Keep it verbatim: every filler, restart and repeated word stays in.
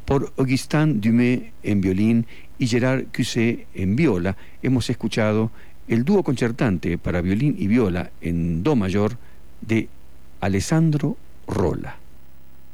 Por Augustin Dumay en violín y Gerard Cusset en viola, hemos escuchado el dúo concertante para violín y viola en do mayor de Alessandro Rolla.